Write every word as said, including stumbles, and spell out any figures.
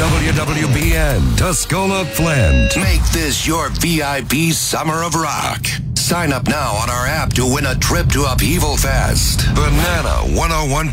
W W B N, Tuscola, Flint. Make this your V I P Summer of Rock. Sign up now on our app to win a trip to Upheaval Fest. Banana one oh one